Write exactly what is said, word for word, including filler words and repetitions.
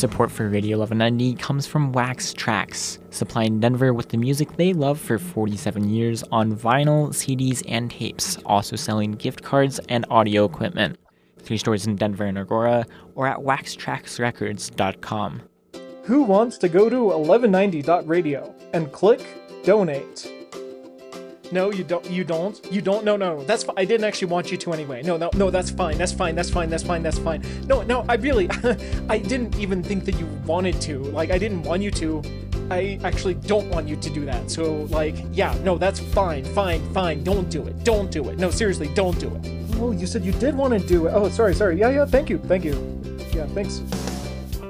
Support for Radio eleven ninety comes from Wax Trax, supplying Denver with the music they love for forty-seven years on vinyl, C Ds, and tapes, also selling gift cards and audio equipment. Three stores in Denver and Aurora, or at wax trax records dot com. Who wants to go to eleven ninety dot radio and click donate? No, you don't. You don't. You don't. No, no. That's. Fi- I didn't actually want you to anyway. No, no, no. That's fine. That's fine. That's fine. That's fine. That's fine. No, no. I really. I didn't even think that you wanted to. Like, I didn't want you to. I actually don't want you to do that. So, like, yeah. No, that's fine. Fine. Fine. Don't do it. Don't do it. No, seriously, don't do it. Oh, you said you did want to do it. Oh, sorry. Sorry. Yeah, yeah. Thank you. Thank you. Yeah. Thanks.